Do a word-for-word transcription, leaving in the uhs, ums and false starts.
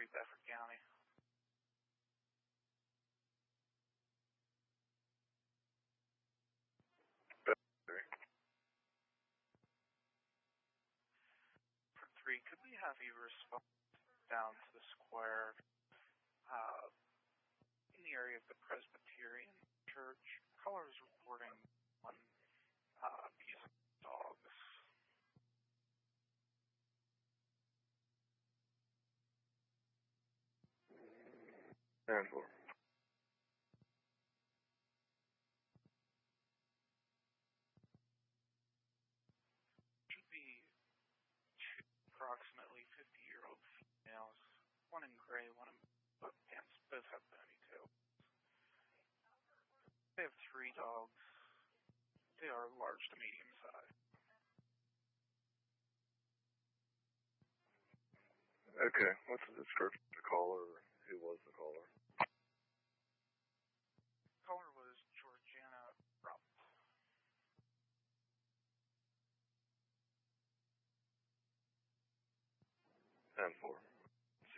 three, Bedford County. For three, could we have you respond down to the square uh, in the area of the Presbyterian Church? Caller is reporting on uh, abuse of dogs. And four. Should be two approximately fifty-year-old females, one in gray, one in both pants, both have ponytails. They have three dogs. They are large to medium size. Okay, what's the description of the caller? Who was the caller? Caller was Georgiana Rupp. And four.